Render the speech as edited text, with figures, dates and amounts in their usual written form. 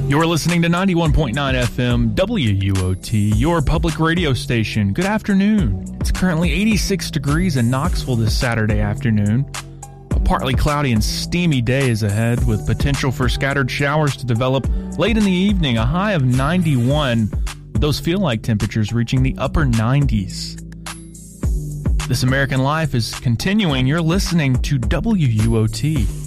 You're listening to 91.9 FM WUOT, your public radio station. Good afternoon. It's currently 86 degrees in Knoxville this Saturday afternoon. A partly cloudy and steamy day is ahead, with potential for scattered showers to develop late in the evening, a high of 91, with those feel-like temperatures reaching the upper 90s. This American Life is continuing. You're listening to WUOT.